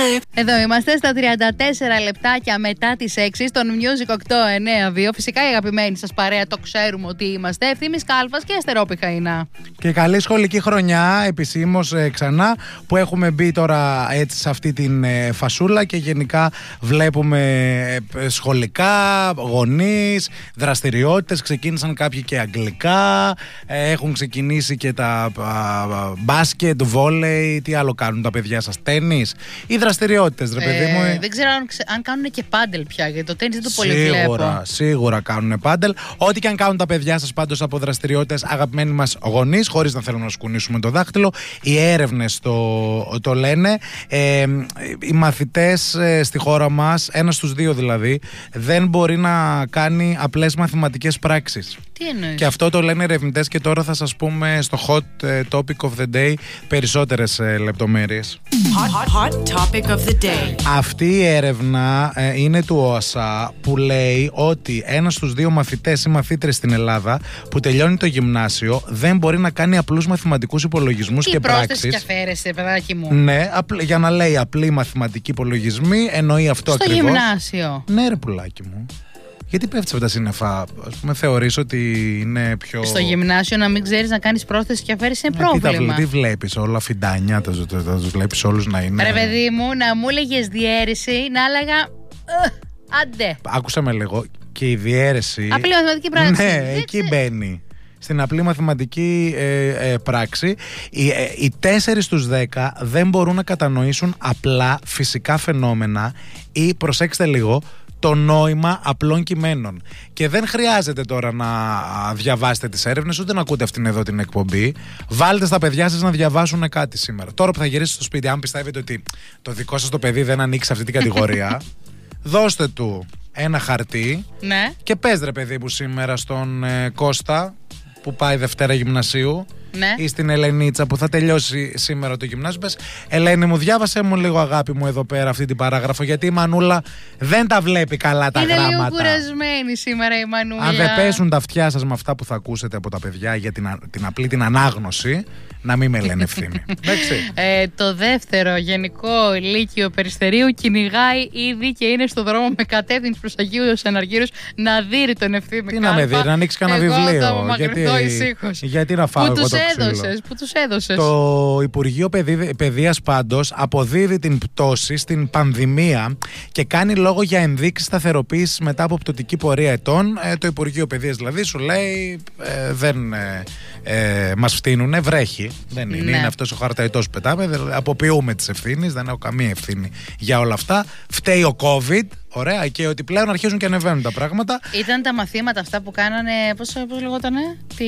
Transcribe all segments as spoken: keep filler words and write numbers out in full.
Εδώ είμαστε στα τριάντα τέσσερα λεπτάκια μετά τις έξι στον Music οκτώ εννιά δύο. Φυσικά η αγαπημένη σας παρέα, το ξέρουμε ότι είμαστε. Ευθύμης Κάλφας και Αστερό Πιχαΐνα. Και καλή σχολική χρονιά επισήμως ε, ξανά, που έχουμε μπει τώρα έτσι σε αυτή την ε, φασούλα και γενικά βλέπουμε ε, σχολικά, γονείς, δραστηριότητες. Ξεκίνησαν κάποιοι και αγγλικά, ε, έχουν ξεκινήσει και τα ε, μπάσκετ, βόλεϊ, τι άλλο κάνουν τα παιδιά σας, τένις ή δραστηριότητες, ρε παιδί μου. Ε, δεν ξέρω αν, αν κάνουν και πάντελ πια, γιατί το τένις δεν το πολύ βλέπω. Σίγουρα, σίγουρα κάνουν πάντελ. Ό,τι και αν κάνουν τα παιδιά σας πάντως από δραστηριότητες, αγαπημένοι μας γονείς, χωρίς να θέλουμε να σκουνήσουμε το δάχτυλο, οι έρευνες το, το λένε. Ε, οι μαθητές ε, στη χώρα μας, ένας στους δύο δηλαδή, δεν μπορεί να κάνει απλές μαθηματικές πράξεις. Τι εννοείς? Και αυτό το λένε ερευνητές και τώρα θα σας πούμε στο hot topic of the day περισσότερες ε, λεπτομέρειες. Hot, hot topic of the day. Αυτή η έρευνα ε, είναι του ΟΑΣΑ, που λέει ότι ένας στους δύο μαθητές ή μαθήτρες στην Ελλάδα που τελειώνει το γυμνάσιο δεν μπορεί να κάνει απλούς μαθηματικούς υπολογισμούς και πράξεις. Τι πρόσθεση και αφαίρεση, παιδάκι μου. Ναι, απλ, για να λέει απλή μαθηματική υπολογισμοί, εννοεί αυτό στο ακριβώς. Στο γυμνάσιο. Ναι, ρε πουλάκι μου. Γιατί πέφτεις από τα σύννεφα, ας πούμε, θεωρείς ότι είναι πιο. Στο γυμνάσιο να μην ξέρεις να κάνεις πρόσθεση και αφαίρεση είναι ε, πρόβλημα. Τι, τι βλέπεις, όλα φιντάνια, θα τους βλέπεις όλους να είναι. Ρε παιδί μου, να μου έλεγες διαίρεση, να έλεγα. Άντε. Άκουσα με λίγο και η διαίρεση. Απλή μαθηματική πράξη. Ναι, εκεί μπαίνει. Στην απλή μαθηματική ε, ε, πράξη. Οι, ε, οι τέσσερις στους δέκα δεν μπορούν να κατανοήσουν απλά φυσικά φαινόμενα ή, προσέξτε λίγο, το νόημα απλών κειμένων. Και δεν χρειάζεται τώρα να διαβάσετε τις έρευνες, ούτε να ακούτε αυτήν εδώ την εκπομπή. Βάλτε στα παιδιά σας να διαβάσουν κάτι σήμερα. Τώρα που θα γυρίσετε στο σπίτι, αν πιστεύετε ότι το δικό σας το παιδί δεν ανήκει σε αυτή την κατηγορία, δώστε του ένα χαρτί, ναι, και πες, ρε παιδί μου, σήμερα στον ε, Κώστα που πάει Δευτέρα γυμνασίου, ναι, ή στην Ελενίτσα που θα τελειώσει σήμερα το γυμνάσιο, πες, Ελένη μου, διάβασέ μου λίγο, αγάπη μου, εδώ πέρα αυτή την παράγραφο, γιατί η Μανούλα δεν τα βλέπει καλά τα είναι γράμματα. Είναι λίγο κουρασμένη σήμερα η Μανούλα. Αν δεν πέσουν τα αυτιά σας με αυτά που θα ακούσετε από τα παιδιά για την, την απλή την ανάγνωση, να μην με λένε ευθύνη. ε, το δεύτερο γενικό λύκειο Περιστερίου κυνηγάει ήδη και είναι στο δρόμο με κατεύθυνση προς Αγίους Αναργύρους να δείρει τον Ευθύμη. Τι να με δει, να ανοίξει κανένα βιβλίο. Γιατί, γιατί να φάω που εγώ τους το έδωσες, Πού τους έδωσες. Το Υπουργείο Παιδείας πάντως αποδίδει την πτώση στην πανδημία και κάνει λόγο για ενδείξεις σταθεροποίησης μετά από πτωτική πορεία ετών. Ε, το Υπουργείο Παιδείας δηλαδή σου λέει ε, δεν ε, ε, μας φτύνουνε, βρέχει. Δεν είναι, ναι. Είναι αυτός ο χαρταϊτός που πετάμε. Αποποιούμε τις ευθύνες, δεν έχω καμία ευθύνη για όλα αυτά. Φταίει ο COVID. Ωραία, και ότι πλέον αρχίζουν και ανεβαίνουν τα πράγματα. Ήταν τα μαθήματα αυτά που κάνανε. Πώς, πώς λεγότανε,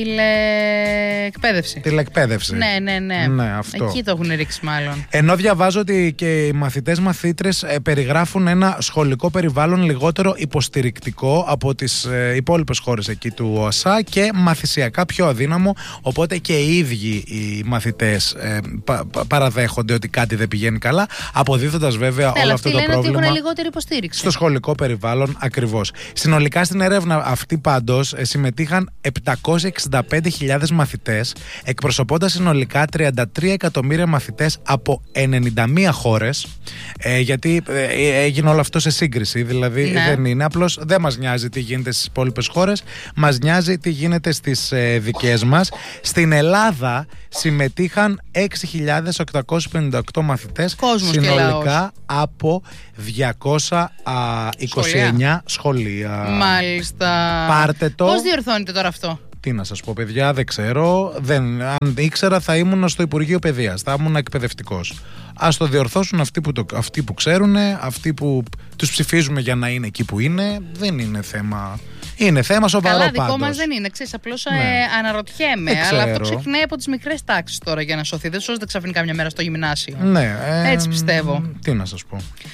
τηλεεκπαίδευση. Τηλεεκπαίδευση. Ναι, ναι, ναι. Ναι, αυτό. Εκεί το έχουν ρίξει μάλλον. Ενώ διαβάζω ότι και οι μαθητές μαθήτρες ε, περιγράφουν ένα σχολικό περιβάλλον λιγότερο υποστηρικτικό από τις ε, υπόλοιπες χώρες εκεί του ΟΑΣΑ και μαθησιακά πιο αδύναμο. Οπότε και οι ίδιοι οι μαθητές ε, πα, πα, παραδέχονται ότι κάτι δεν πηγαίνει καλά, αποδίδοντας βέβαια ναι, όλο αυτό το λένε πρόβλημα. Ότι έχουν λιγότερη υποστήριξη. Στο σχολικό περιβάλλον ακριβώς. Συνολικά στην έρευνα αυτή πάντως συμμετείχαν επτακόσιες εξήντα πέντε χιλιάδες μαθητές, εκπροσωπώντας συνολικά τριάντα τρία εκατομμύρια μαθητές από ενενήντα μία χώρες, ε, γιατί ε, έγινε όλο αυτό σε σύγκριση, δηλαδή ναι. δεν είναι απλώς, δεν μας νοιάζει τι γίνεται στις υπόλοιπες χώρες, μας νοιάζει τι γίνεται στις ε, δικές μας. Στην Ελλάδα συμμετείχαν έξι χιλιάδες οκτακόσιες πενήντα οκτώ μαθητές, κόσμος συνολικά από διακόσια είκοσι εννιά σχολεία. Μάλιστα. Πάρτε το. Πώς διορθώνετε τώρα αυτό? Τι να σας πω, παιδιά, δεν ξέρω. Δεν, αν ήξερα θα ήμουν στο Υπουργείο Παιδείας, θα ήμουν εκπαιδευτικός. Ας το διορθώσουν αυτοί που, το, αυτοί που ξέρουν, αυτοί που τους ψηφίζουμε για να είναι εκεί που είναι. Δεν είναι θέμα. Είναι θέμα σοβαρό. Καλά, δικό πάντως. μας δεν είναι. Ξέρεις, απλώς ναι. ε, αναρωτιέμαι. Δεν αλλά αυτό ξέρω. ξεκινάει από τις μικρές τάξεις τώρα για να σωθεί. Δεν σώζεται ξαφνικά μια μέρα στο γυμνάσιο. Ναι, ε, Έτσι πιστεύω. Τι να σας πω.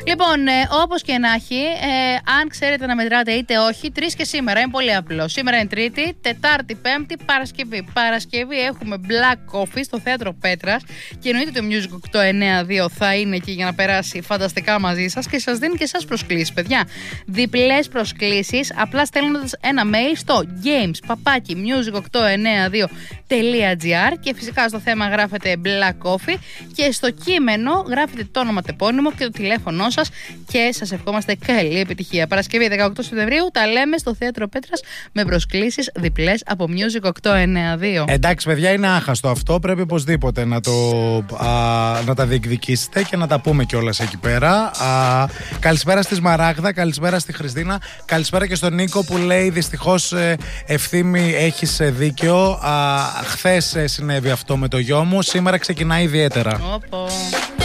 Λοιπόν, ε, όπως και να έχει, ε, αν ξέρετε να μετράτε είτε όχι, τρεις και σήμερα. Είναι πολύ απλό. Σήμερα είναι Τρίτη, Τετάρτη, Πέμπτη, Παρασκευή. Παρασκευή έχουμε Black Coffee στο Θέατρο Πέτρας και εννοείται το Music οκτώ εννιά δύο θα είναι εκεί για να περάσει φανταστικά μαζί σας και σας δίνει και εσάς προσκλήσεις, παιδιά. Διπλές προσκλήσεις, απλά στέλνοντας ένα mail στο games παπάκι music οκτώ εννιά δύο τελεία gr και φυσικά στο θέμα γράφετε Black Coffee και στο κείμενο γράφετε το όνομα, το επώνυμο και το τηλέφωνό σας και σας ευχόμαστε καλή επιτυχία. Παρασκευή δεκαοκτώ Σεπτεμβρίου τα λέμε στο Θέατρο Πέτρας με προσκλήσεις διπλές από Music οκτώ εννιά δύο. Εντάξει, παιδιά, είναι άχαστο αυτό. Πρέπει οπωσδήποτε να, το, α, να τα διεκδικήσετε και να τα πούμε κιόλας εκεί πέρα. Α, καλησπέρα στη Σμαράγδα, καλησπέρα στη Χριστίνα, καλησπέρα και στον Νίκο που λέει δυστυχώς ε, Ευθύμη έχεις δίκιο. Χθες συνέβη αυτό με το γιο μου, σήμερα ξεκινάει ιδιαίτερα. Οπό.